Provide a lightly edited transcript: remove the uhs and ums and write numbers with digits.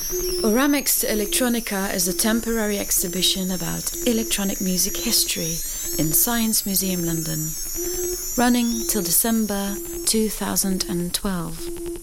Oramix Electronica is a temporary exhibition about electronic music history in Science Museum London, running till December 2012.